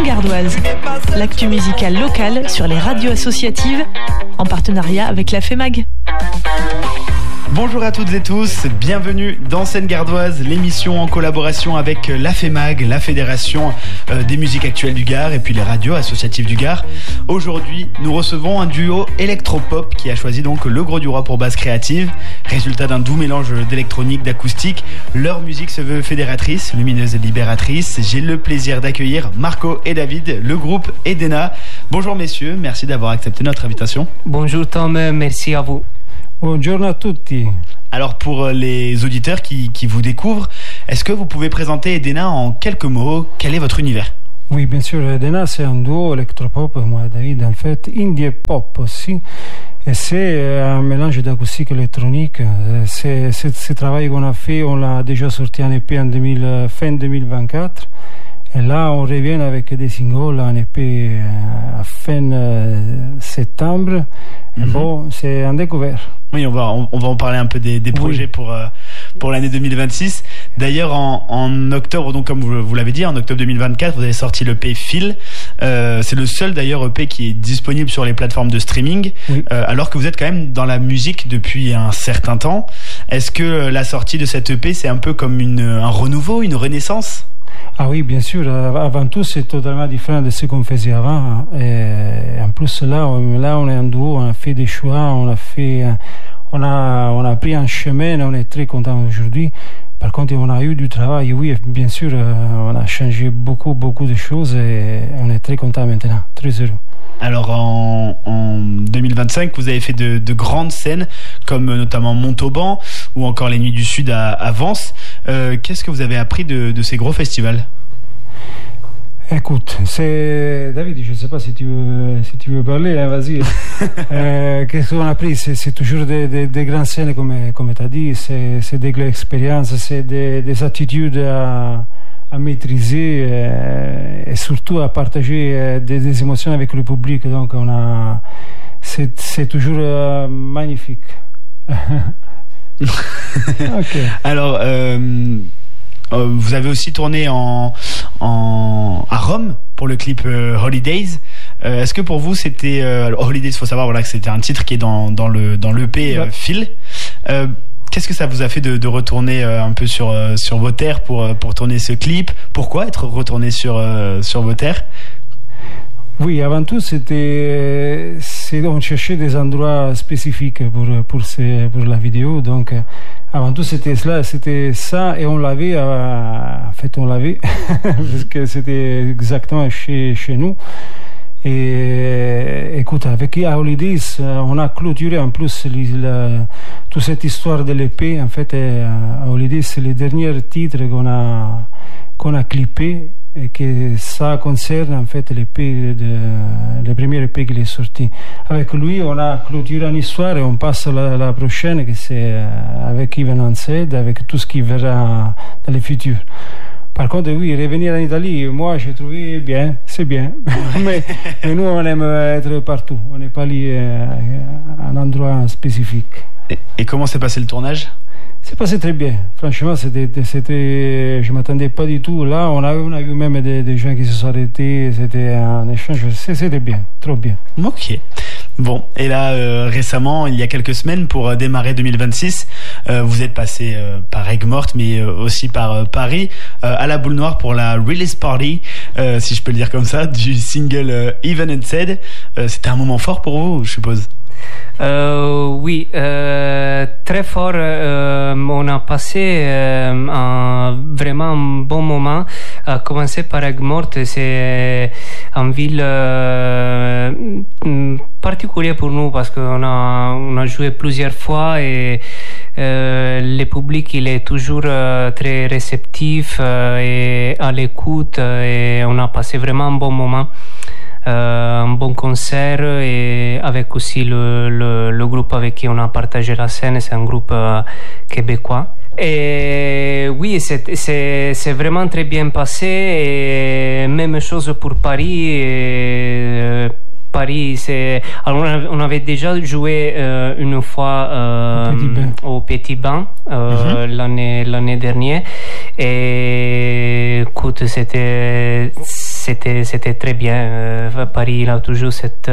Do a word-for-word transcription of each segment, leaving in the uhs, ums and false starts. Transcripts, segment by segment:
Seine-Gardoise. L'actu musicale locale sur les radios associatives en partenariat avec la FEMAG. Bonjour à toutes et tous, bienvenue dans Seine-Gardoise, l'émission en collaboration avec la FEMAG, la Fédération des musiques actuelles du Gard et puis les radios associatives du Gard. Aujourd'hui, nous recevons un duo électropop qui a choisi donc le Gros du Roi pour base créative. Résultat d'un doux mélange d'électronique, d'acoustique, leur musique se veut fédératrice, lumineuse et libératrice. J'ai le plaisir d'accueillir Marco et David, le groupe Edena. Bonjour messieurs, merci d'avoir accepté notre invitation. Bonjour Tom, merci à vous. Buongiorno a tutti. Alors pour les auditeurs qui, qui vous découvrent, est-ce que vous pouvez présenter Edena en quelques mots? Quel est votre univers? Oui, bien sûr, Edena c'est un duo électropop, moi David, en fait, indie pop aussi. Et c'est un mélange d'acoustique électronique. C'est, c'est ce travail qu'on a fait, on l'a déjà sorti en E P en deux mille, fin deux mille vingt-quatre. Et là, on revient avec des singles en E P à fin septembre. Et mm-hmm. Bon, c'est un découvert. Oui, on va, on, on va en parler un peu des, des projets oui. pour, euh, pour l'année deux mille vingt-six. D'ailleurs, en, en octobre, donc comme vous, vous l'avez dit, en octobre deux mille vingt-quatre, vous avez sorti l'E P Fil. Euh, c'est le seul d'ailleurs E P qui est disponible sur les plateformes de streaming, oui. euh, alors que vous êtes quand même dans la musique depuis un certain temps. Est-ce que la sortie de cette E P, c'est un peu comme une, un renouveau, une renaissance ? Ah oui, bien sûr. Avant tout, c'est totalement différent de ce qu'on faisait avant. Et en plus, là, là, on est en duo, on a fait des choix, on a fait, on a, on a pris un chemin, on est très content aujourd'hui. Par contre, on a eu du travail, oui, bien sûr, on a changé beaucoup, beaucoup de choses et on est très content maintenant, très heureux. Alors en, en deux mille vingt-cinq, vous avez fait de, de grandes scènes comme notamment Montauban ou encore les Nuits du Sud à, à Vence. Euh, qu'est-ce que vous avez appris de, de ces gros festivals? Écoute, c'est David, je ne sais pas si tu veux, si tu veux parler, hein, vas-y. euh, qu'est-ce qu'on a appris? C'est, c'est toujours des, des, des grandes scènes, comme, comme tu as dit, c'est, c'est des expériences, c'est des, des attitudes à, à maîtriser euh, et surtout à partager euh, des, des émotions avec le public. Donc, on a, c'est, c'est toujours euh, magnifique. Okay. Alors, euh, euh, vous avez aussi tourné en, en, à Rome pour le clip euh, Holidays. Euh, est-ce que pour vous c'était euh, Holidays, il faut savoir voilà, que c'était un titre qui est dans, dans, le, dans l'E P euh, Fil. Euh, Qu'est-ce que ça vous a fait de, de retourner euh, un peu sur, euh, sur vos terres pour, euh, pour tourner ce clip? Pourquoi être retourné sur, euh, sur vos terres? Oui, avant tout, c'était, c'est, on cherchait des endroits spécifiques pour, pour, ces, pour la vidéo. Donc, avant tout, c'était cela, c'était ça, et on l'avait, euh, en fait, on l'avait, parce que c'était exactement chez, chez nous. Et écoute, avec Holidays, on a clôturé en plus la, toute cette histoire de l'E P. En fait, Holidays, c'est le dernier titre qu'on a, qu'on a clippé et que ça concerne en fait l'E P de, le premier E P qui est sorti. Avec lui, on a clôturé une histoire et on passe à la, la prochaine, que c'est avec Even Ansed, avec tout ce qui verra dans le futur. Par contre, oui, revenir en Italie, moi j'ai trouvé bien, c'est bien. mais, mais nous, on aime être partout. On n'est pas lié à un endroit spécifique. Et, et comment s'est passé le tournage? C'est passé très bien. Franchement, c'était, c'était, je ne m'attendais pas du tout. Là, on a, on a eu même des, des gens qui se sont arrêtés. C'était un échange. C'était bien, trop bien. Ok. Bon, et là, euh, récemment, il y a quelques semaines, pour euh, démarrer deux mille vingt-six, euh, vous êtes passé euh, par Aigues-Mortes, mais euh, aussi par euh, Paris, euh, à la Boule Noire pour la release party, euh, si je peux le dire comme ça, du single euh, Even Ansed. Euh, c'était un moment fort pour vous, je suppose. Euh, oui, euh, très fort. Euh, on a passé euh, un, vraiment un bon moment. À commencer par Aigues-Mortes, c'est une ville euh, particulière pour nous parce qu'on a, on a joué plusieurs fois et euh, le public il est toujours euh, très réceptif euh, et à l'écoute et on a passé vraiment un bon moment. Euh, un bon concert et avec aussi le, le, le groupe avec qui on a partagé la scène, c'est un groupe euh, québécois. Et oui, c'est, c'est, c'est vraiment très bien passé et même chose pour Paris. Et, Paris, c'est... Alors, on avait déjà joué euh, une fois euh, au Petit Bain euh, mm-hmm. l'année, l'année dernière. Et écoute, c'était... c'était, c'était très bien. Euh, Paris, il a toujours cette,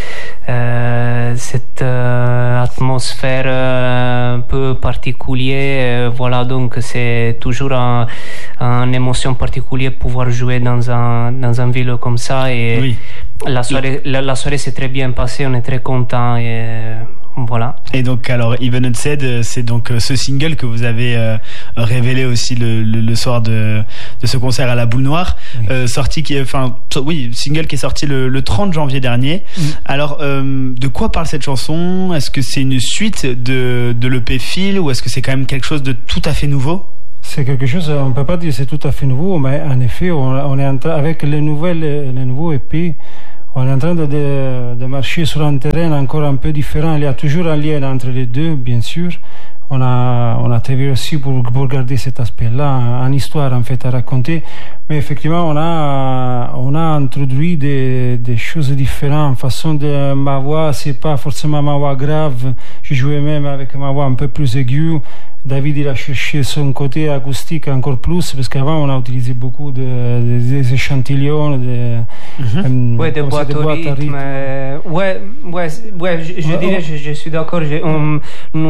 euh, cette euh, atmosphère euh, un peu particulière. Euh, voilà, donc c'est toujours un, une émotion particulière pouvoir jouer dans un, dans une ville comme ça. Et oui. la soirée, la, la soirée s'est très bien passée, on est très contents. Et, voilà. Et donc, alors, Even Unsaid, c'est donc ce single que vous avez euh, révélé aussi le, le, le soir de, de ce concert à la Boule Noire, oui. euh, sorti qui, enfin, oui, single qui est sorti le, le trente janvier dernier. Mm. Alors, euh, de quoi parle cette chanson? Est-ce que c'est une suite de, de l'E P Feel ou est-ce que c'est quand même quelque chose de tout à fait nouveau? C'est quelque chose, on ne peut pas dire c'est tout à fait nouveau, mais en effet, on, on est en train, avec les nouvelles, les nouveaux E P, on est en train de, de, de marcher sur un terrain encore un peu différent. Il y a toujours un lien entre les deux, bien sûr. On a, on a travaillé aussi pour, pour garder cet aspect-là, une histoire en fait à raconter. Mais effectivement, on a, on a introduit des, des choses différentes. En façon de ma voix, c'est pas forcément ma voix grave. Je jouais même avec ma voix un peu plus aiguë. David, il a cherché son côté acoustique encore plus, parce qu'avant, on a utilisé beaucoup de, de, des échantillons, de, mm-hmm. euh, ouais, des boîtes au rythme. rythme. Euh, ouais, ouais, ouais, je, je ouais, dirais, oh. je, je suis d'accord. Je, on,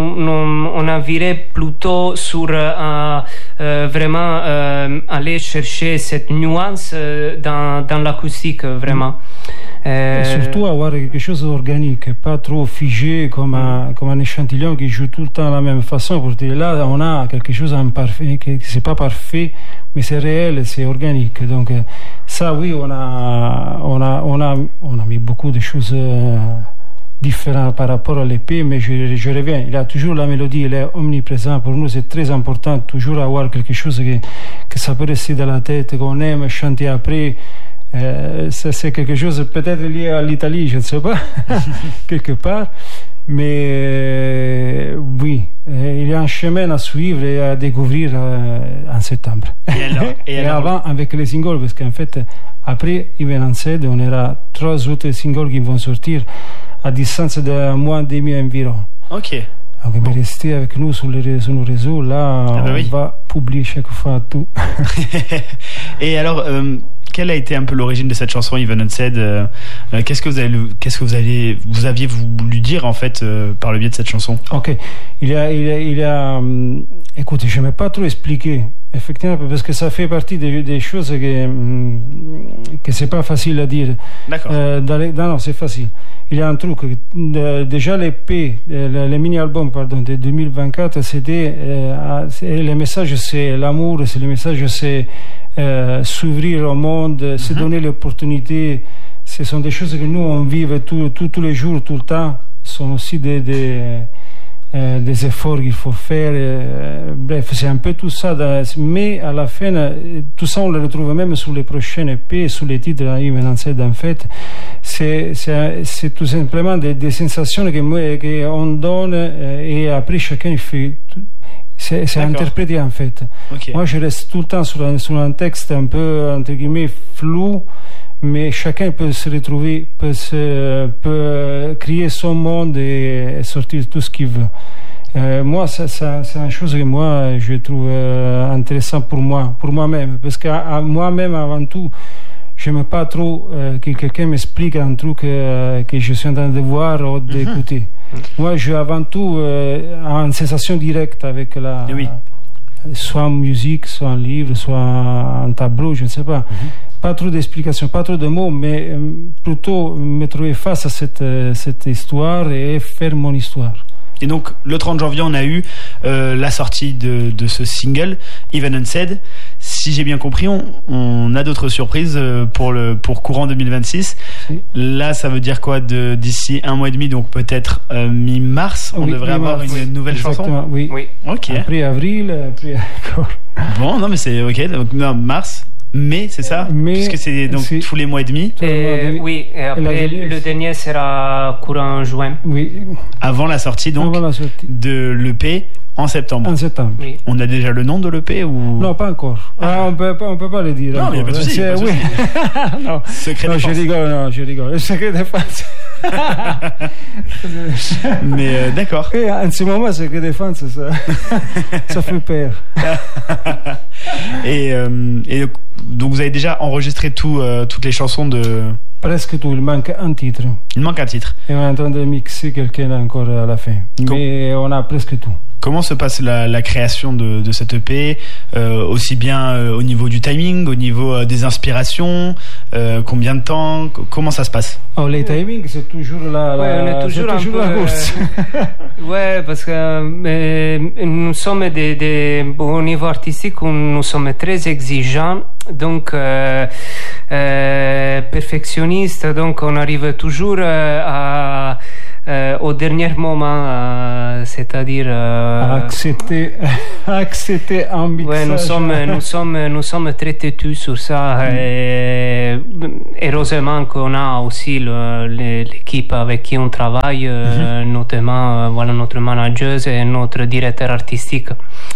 on, on a viré plutôt sur euh, euh, vraiment euh, aller chercher cette nuance euh, dans, dans l'acoustique, vraiment. Mm. Euh... Surtout avoir quelque chose d'organique, pas trop figé comme un, comme un échantillon qui joue tout le temps de la même façon. Pour dire là, on a quelque chose d'imparfait, que c'est pas parfait, mais c'est réel, c'est organique. Donc ça, oui, on a, on a, on a, on a mis beaucoup de choses euh, différentes par rapport à l'E P, mais je, je reviens. Il y a toujours la mélodie, elle est omniprésente. Pour nous, c'est très important toujours avoir quelque chose que, que ça peut rester dans la tête, qu'on aime chanter après. Euh, ça, c'est quelque chose peut-être lié à l'Italie, je ne sais pas, quelque part, mais euh, oui, euh, il y a un chemin à suivre et à découvrir euh, en septembre. Et, alors, et, et alors... avant avec les singles, parce qu'en fait, après Even Unsaid, on aura trois autres singles qui vont sortir à distance d'un mois et demi environ. Ok. Donc, bon. Restez avec nous sur, les, sur nos réseaux, là, ah bah on oui. va publier chaque fois tout. Et alors, euh, quelle a été un peu l'origine de cette chanson Even Unsaid? euh, euh, Qu'est-ce que vous avez, qu'est-ce que vous avez, vous aviez voulu dire en fait euh, par le biais de cette chanson? Ok, il y a, il y a, il y a euh, écoutez, je ne vais pas trop expliquer, effectivement, parce que ça fait partie des, des choses que que c'est pas facile à dire. D'accord. Euh, dans les, non, non, c'est facile. Il y a un truc. De, déjà l'E P, le, le mini-album, pardon, de deux mille vingt-quatre, c'était euh, le message, c'est l'amour, c'est le message, c'est euh, s'ouvrir au monde, mm-hmm. se donner l'opportunité. Ce sont des choses que nous on vit tout, tout, tous les jours, tout le temps. Ce sont aussi des, des Euh, des efforts qu'il faut faire, euh, bref, c'est un peu tout ça, dans, mais à la fin, euh, tout ça on le retrouve même sur les prochaines E P, sur les titres Even Unsaid. En fait, c'est, c'est, c'est tout simplement des, des sensations que, que on donne euh, et après chacun il fait. C'est, c'est interprété en fait. Okay. Moi je reste tout le temps sur un, sur un texte un peu entre guillemets flou, mais chacun peut se retrouver, peut, se, peut créer son monde et, et sortir tout ce qu'il veut. Euh, moi, ça, ça, c'est une chose que moi je trouve euh, intéressant pour moi, pour moi-même, parce que à, à moi-même avant tout, je n'aime pas trop euh, que quelqu'un m'explique un truc euh, que je suis en train de voir ou d'écouter. Mm-hmm. Moi, j'ai avant tout euh, une sensation directe avec la. Oui. Soit en musique, soit en livre, soit en tableau, je ne sais pas. Mm-hmm. Pas trop d'explications, pas trop de mots, mais euh, plutôt me trouver face à cette, euh, cette histoire et faire mon histoire. Et donc, le trente janvier, on a eu euh, la sortie de, de ce single, Even Unsaid. Si j'ai bien compris, on, on a d'autres surprises pour, le, pour courant deux mille vingt-six. Oui. Là, ça veut dire quoi de, d'ici un mois et demi, donc peut-être euh, mi-mars, on oui, devrait avoir une oui. nouvelle Exactement, chanson oui. oui. Ok. Après avril, après... Bon, non, mais c'est ok. Donc, non, mars... Mais c'est ça, mais puisque c'est donc c'est tous les mois et demi. Et, oui, et après et le dernier sera courant juin. Oui. Avant la sortie donc la sortie. de l'E P en septembre. En septembre. Oui. On a déjà le nom de l'E P ou non, pas encore. Ah, on peut on peut pas le dire. Non, il n'y a pas de souci. Oui. non. Secret non, défense. Je rigole, non, je rigole. Le secret défense. Mais euh, d'accord. Et en ce moment, secret défense, ça, ça fait peur. et, euh, et donc vous avez déjà enregistré tout, euh, toutes les chansons de... Presque tout, il manque un titre. Il manque un titre. Et on est en train de mixer quelqu'un encore à la fin. Com- Mais on a presque tout. Comment se passe la, la création de, de cette E P, euh, aussi bien euh, au niveau du timing, au niveau euh, des inspirations, euh, combien de temps, comment ça se passe? Oh, les timings, c'est toujours la, la, ouais, on est toujours, c'est toujours un la peu, course. Euh, ouais, parce que euh, nous sommes des, des, au niveau artistique, nous sommes très exigeants, donc euh, euh, perfectionnistes, donc on arrive toujours euh, à Euh, au dernier moment, euh, c'est-à-dire euh, accepter, accepter un mixage. Ouais, nous sommes, nous sommes, nous sommes très têtus sur ça. Mm. Et heureusement qu'on a aussi le, l'équipe avec qui on travaille, mm-hmm. notamment euh, voilà notre manager et notre directeur artistique.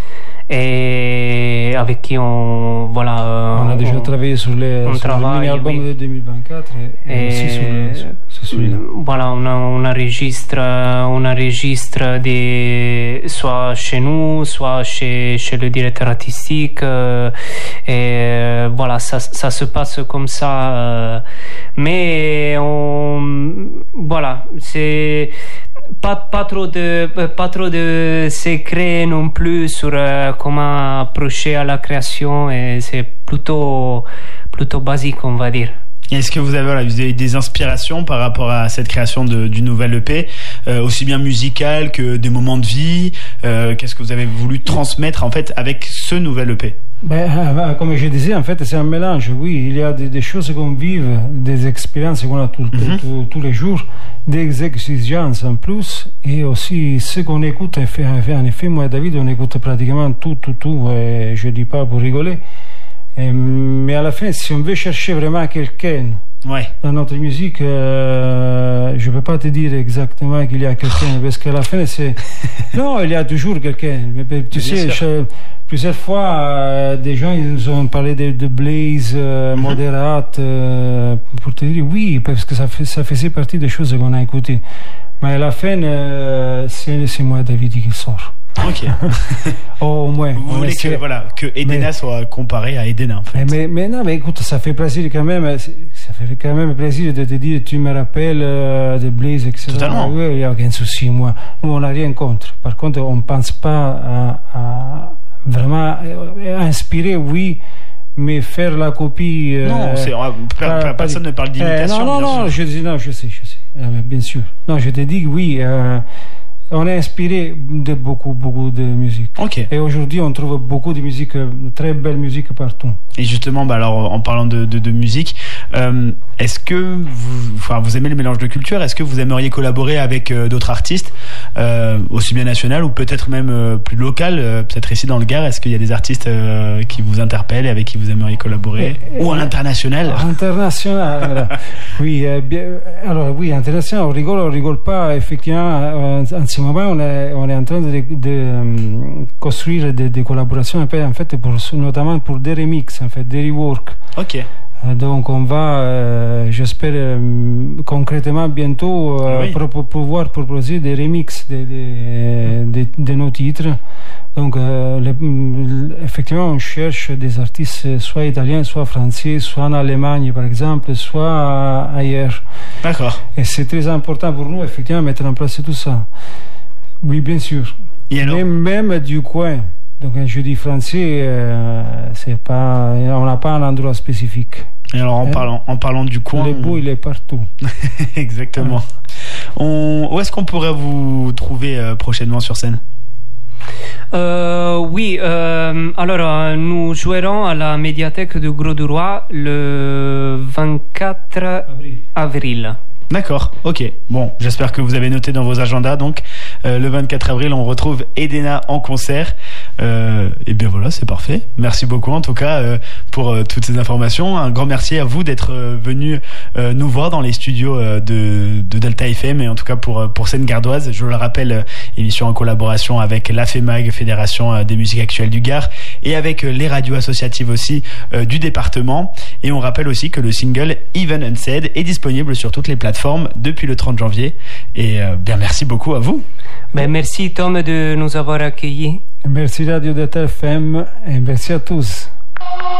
Et avec qui on voilà on a déjà on, travaillé sur les on sur travaille, le mini-album oui. de deux mille vingt-quatre et, et aussi sur, sur, sur celui-là. Voilà, on, on enregistre on enregistre des soit chez nous, soit chez chez le directeur artistique euh, et voilà, ça ça se passe comme ça euh, mais on voilà, c'est Pas, pas trop de pas trop de secrets non plus sur euh, comment approcher à la création, et c'est plutôt plutôt basique, on va dire. Est-ce que vous avez, voilà, vous avez des inspirations par rapport à cette création de, du nouvel E P, euh, aussi bien musicale que des moments de vie, euh, qu'est-ce que vous avez voulu transmettre en fait avec ce nouvel E P? Ben, comme je disais, en fait, c'est un mélange. Oui, il y a des, des choses qu'on vit, des expériences qu'on a tout, mm-hmm. tout, tous les jours, des exigences en plus, et aussi ce qu'on écoute. En effet, moi et David, on écoute pratiquement tout, tout, tout. Et je dis pas pour rigoler. Et, mais à la fin, si on veut chercher vraiment quelqu'un ouais. dans notre musique, euh, je ne peux pas te dire exactement qu'il y a quelqu'un, parce qu'à la fin, c'est... Non, il y a toujours quelqu'un. Mais, tu Bien sais, je, plusieurs fois, euh, des gens ils nous ont parlé de, de Blaze, euh, mm-hmm. Moderate, euh, pour te dire oui, parce que ça, fait, ça faisait partie des choses qu'on a écoutées. Mais à la fin, euh, c'est, c'est moi, David, qui sort. Ok. Oh, au moins. Vous voulez que, voilà, que Edena mais, soit comparé à Edena, en fait. Mais, mais non, mais écoute, ça fait plaisir quand même. Ça fait quand même plaisir de te dire, tu me rappelles euh, de Blaze, et cetera. Totalement. Oui, il n'y a aucun souci, moi. Nous, on n'a rien contre. Par contre, on ne pense pas à, à vraiment à inspirer, oui, mais faire la copie. Euh, non, c'est, on, pas, pas, personne pas, ne parle d'imitation. Euh, non, non, non, je dis, non, je sais, je sais. Euh, bien sûr. Non, je te dis, oui. Euh, On est inspiré de beaucoup, beaucoup de musique. Okay. Et aujourd'hui, on trouve beaucoup de musique, de très belle musique partout. Et justement, bah alors, en parlant de, de, de musique, euh, est-ce que vous, enfin, vous aimez le mélange de cultures? Est-ce que vous aimeriez collaborer avec euh, d'autres artistes, euh, aussi bien national ou peut-être même euh, plus local, euh, peut-être ici dans le Gard? Est-ce qu'il y a des artistes euh, qui vous interpellent et avec qui vous aimeriez collaborer? Et, ou à l'international? International, voilà. Oui, euh, bien, alors oui, international, on rigole, on rigole pas. Effectivement, euh, en ce moment, on est, on est en train de, de, de um, construire des, des collaborations, en fait, pour, notamment pour des remixes, en fait, des reworks. Ok. Euh, donc, on va, euh, j'espère, euh, concrètement bientôt euh, oui. pour, pour pouvoir proposer des remixes de, de, de, de nos titres. Donc, euh, les, effectivement, on cherche des artistes soit italiens, soit français, soit en Allemagne, par exemple, soit ailleurs. D'accord. Et c'est très important pour nous, effectivement, mettre en place tout ça. Oui, bien sûr. Et alors? Même, même du coin. Donc, quand je dis français, euh, c'est pas, on n'a pas un endroit spécifique. Et alors, en, hein? parlant, en parlant du coin... Le beau, on... il est partout. Exactement. Ouais. On, où est-ce qu'on pourrait vous trouver euh, prochainement sur scène? Euh, oui, euh, alors nous jouerons à la médiathèque du Gros du Roi le vingt-quatre avril. D'accord, ok. Bon, j'espère que vous avez noté dans vos agendas. Donc, euh, le vingt-quatre avril, on retrouve Edena en concert. Euh, et bien voilà, c'est parfait. Merci beaucoup en tout cas euh, pour euh, toutes ces informations. Un grand merci à vous d'être euh, venu euh, nous voir dans les studios euh, de, de Delta F M, et en tout cas pour pour Scène Gardoise. Je le rappelle, euh, émission en collaboration avec la FEMAG, Fédération euh, des musiques actuelles du Gard, et avec euh, les radios associatives aussi euh, du département. Et on rappelle aussi que le single Even Unsaid est disponible sur toutes les plateformes depuis le trente janvier. Et euh, bien merci beaucoup à vous. Ben, merci Tom de nous avoir accueillis. Merci Radio Delta F M et merci à tous.